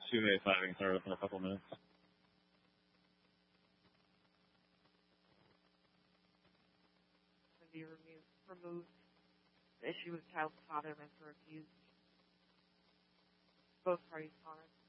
She may fighting her within a couple minutes. Be removed. The issue with child father meant to refuse both parties' comments.